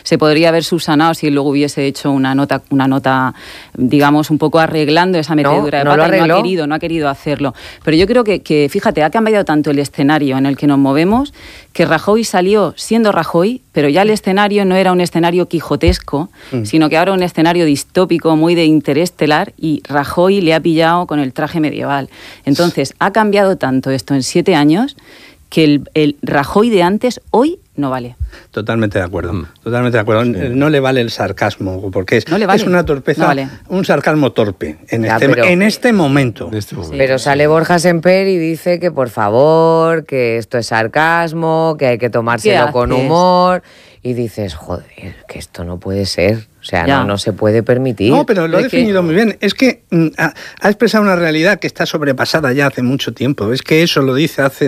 se podría haber subsanado si luego hubiese hecho una nota, digamos, un poco arreglando esa metedura de pata, y no ha querido hacerlo. Pero yo creo que, fíjate, ha cambiado tanto el escenario en el que nos movemos, que Rajoy salió siendo Rajoy, pero ya el escenario no era un escenario quijotesco, sino que ahora un escenario distópico, muy de Interestelar, y Rajoy le ha pillado con el traje medieval. Entonces, ha cambiado tanto esto en 7 años que el Rajoy de antes hoy no vale. Totalmente de acuerdo, totalmente de acuerdo. Sí. No le vale el sarcasmo, porque es una torpeza, un sarcasmo torpe en este momento. Pero sale Borja Semper y dice que por favor, que esto es sarcasmo, que hay que tomárselo con humor. Y dices, joder, que esto no puede ser. O sea, no se puede permitir. No, pero lo ha definido muy bien. Es que ha expresado una realidad que está sobrepasada ya hace mucho tiempo. Es que eso lo dice hace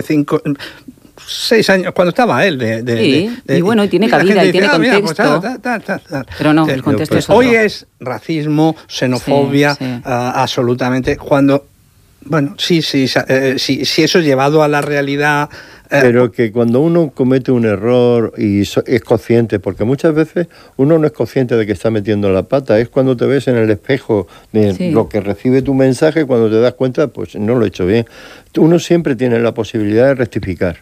6 años, cuando estaba él. Y bueno, y tiene cabida, y tiene contexto. Pero no, el contexto es otro. Hoy es racismo, xenofobia, absolutamente. Cuando, bueno, sí, eso llevado a la realidad... Pero que cuando uno comete un error y es consciente, porque muchas veces uno no es consciente de que está metiendo la pata, es cuando te ves en el espejo de lo que recibe tu mensaje, cuando te das cuenta, pues no lo he hecho bien. Uno siempre tiene la posibilidad de rectificar,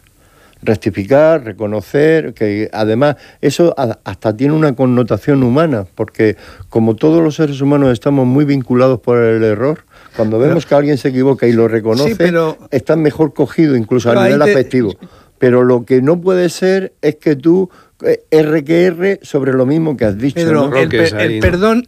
reconocer, que además eso hasta tiene una connotación humana, porque como todos los seres humanos estamos muy vinculados por el error, cuando vemos que alguien se equivoca y lo reconoce, está mejor cogido incluso a nivel afectivo. Pero lo que no puede ser es que tú R sobre lo mismo que has dicho. Pedro, ¿no?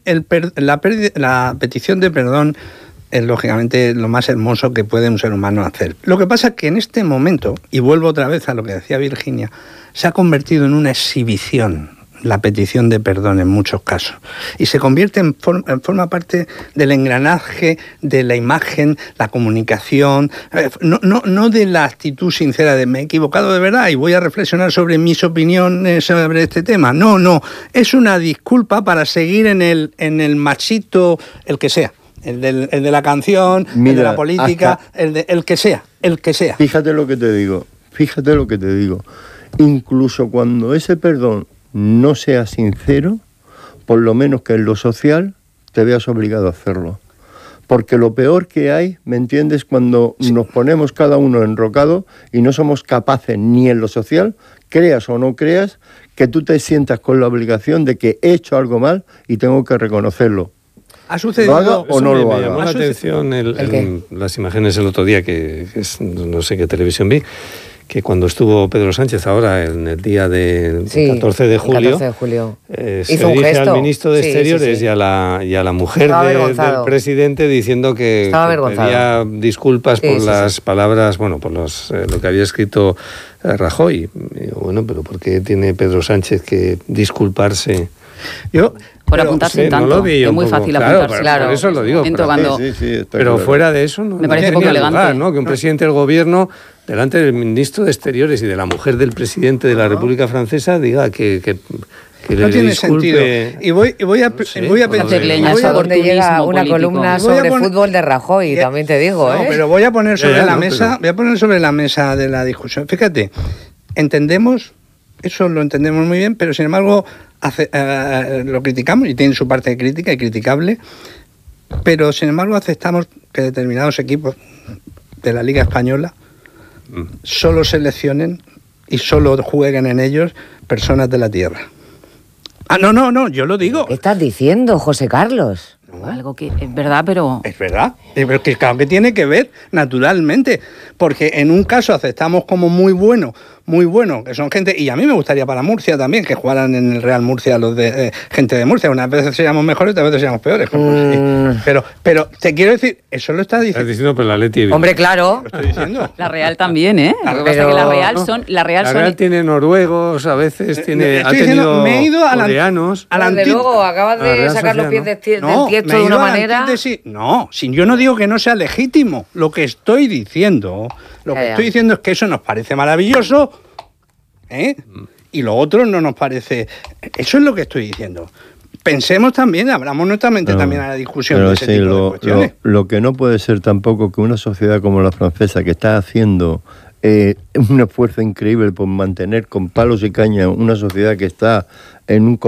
La petición de perdón es lógicamente lo más hermoso que puede un ser humano hacer. Lo que pasa es que en este momento, y vuelvo otra vez a lo que decía Virginia, se ha convertido en una exhibición la petición de perdón en muchos casos, y se convierte forma parte del engranaje de la imagen, la comunicación, no de la actitud sincera de me he equivocado de verdad y voy a reflexionar sobre mis opiniones sobre este tema. No, es una disculpa para seguir en el machito, el que sea. El de la canción, el de la política, el que sea. Fíjate lo que te digo. Incluso cuando ese perdón no sea sincero, por lo menos que en lo social te veas obligado a hacerlo. Porque lo peor que hay, ¿me entiendes?, cuando nos ponemos cada uno enrocado y no somos capaces ni en lo social, creas o no creas, que tú te sientas con la obligación de que he hecho algo mal y tengo que reconocerlo. ¿Ha sucedido? ¿Lo haga o no lo haga? Me llamó la atención las imágenes el otro día, que no sé qué televisión vi, que cuando estuvo Pedro Sánchez ahora en el día del 14 de julio, se dice al ministro de Exteriores y a la mujer del presidente diciendo que pedía disculpas por las palabras, por lo que había escrito Rajoy. Y digo, bueno, pero ¿por qué tiene Pedro Sánchez que disculparse? Por apuntarse un tanto, es muy fácil apuntarse. Claro, por eso lo digo. Pero fuera de eso no parece poco elegante, lugar, ¿no? Que un presidente del gobierno, delante del ministro de Exteriores y de la mujer del presidente de la República Francesa, diga que no tiene sentido. Y voy a pensar dónde llega una columna sobre fútbol de Rajoy, también te digo, pero voy a poner sobre la mesa de la discusión. Fíjate, eso lo entendemos muy bien, pero sin embargo lo criticamos y tiene su parte de crítica y criticable, pero sin embargo aceptamos que determinados equipos de la Liga Española solo seleccionen y solo jueguen en ellos personas de la tierra. No, yo lo digo. ¿Qué estás diciendo, José Carlos? Algo que es verdad, pero... Es verdad, pero que claro que tiene que ver, naturalmente, porque en un caso aceptamos como muy bueno, que son gente, y a mí me gustaría para Murcia también, que jugaran en el Real Murcia los de gente de Murcia, unas veces seamos mejores, otras veces seamos peores. Pero te quiero decir, eso lo estás diciendo. Estás diciendo, pero la Atleti... Hombre, claro. Lo estoy diciendo. La Real también, ¿eh? Lo que pasa es que la Real tiene noruegos, a veces ha tenido coreanos. Desde luego, acabas de sacar los pies del tiesto de una manera... No, yo no digo que no sea legítimo. Lo que estoy diciendo es que eso nos parece maravilloso, y lo otro no nos parece... Eso es lo que estoy diciendo. Pensemos también, abramos nuestra mente también a la discusión de ese tipo de cuestiones. Lo que no puede ser tampoco que una sociedad como la francesa, que está haciendo un esfuerzo increíble por mantener con palos y caña una sociedad que está en un